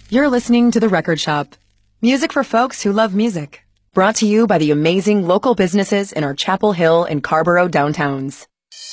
You're listening to The Record Shop. Music for folks who love music. Brought to you by the amazing local businesses in our Chapel Hill and Carborough downtowns.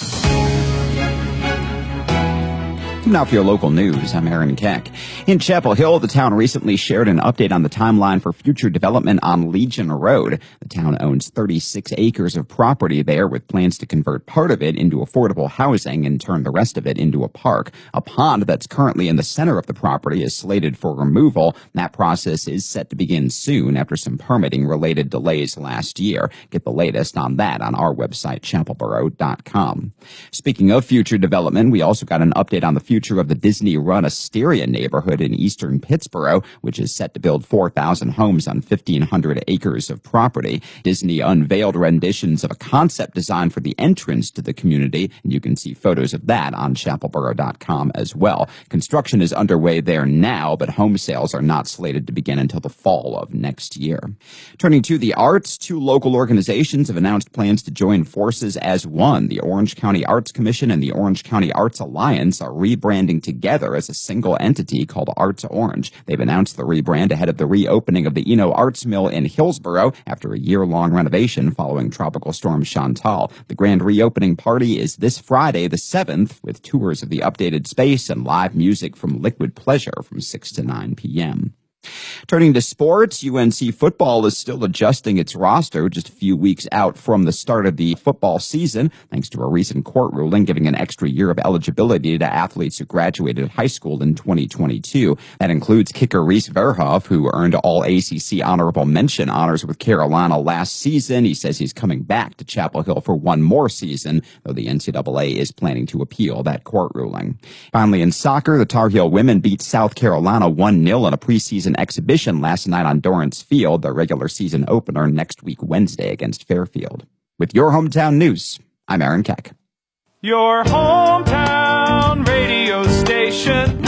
Now for your local news, I'm Aaron Keck. In Chapel Hill, the town recently shared an update on the timeline for future development on Legion Road. The town owns 36 acres of property there with plans to convert part of it into affordable housing and turn the rest of it into a park. A pond that's currently in the center of the property is slated for removal. That process is set to begin soon after some permitting-related delays last year. Get the latest on that on our website, chapelboro.com. Speaking of future development, we also got an update on the future of the Disney-run Asteria neighborhood in eastern Pittsboro, which is set to build 4,000 homes on 1,500 acres of property. Disney unveiled renditions of a concept design for the entrance to the community, and you can see photos of that on chapelboro.com as well. Construction is underway there now, but home sales are not slated to begin until the fall of next year. Turning to the arts, two local organizations have announced plans to join forces as one. The Orange County Arts Commission and the Orange County Arts Alliance are rebranding together as a single entity called Arts Orange. They've announced the rebrand ahead of the reopening of the Eno Arts Mill in Hillsboro after a year-long renovation following Tropical Storm Chantal. The grand reopening party is this Friday, the 7th, with tours of the updated space and live music from Liquid Pleasure from 6 to 9 p.m. Turning to sports, UNC football is still adjusting its roster just a few weeks out from the start of the football season, thanks to a recent court ruling giving an extra year of eligibility to athletes who graduated high school in 2022. That includes kicker Reese Verhoff, who earned all ACC honorable mention honors with Carolina last season. He says he's coming back to Chapel Hill for one more season, though the NCAA is planning to appeal that court ruling. Finally, in soccer, the Tar Heel women beat South Carolina 1-0 in a preseason exhibition last night on Dorrance Field, their regular season opener next week Wednesday against Fairfield. With your hometown news, I'm Aaron Keck. Your hometown radio station,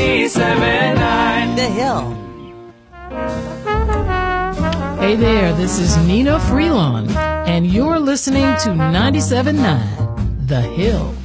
97.9 The Hill. Hey there, this is Nina Freelon, and you're listening to 97.9 The Hill.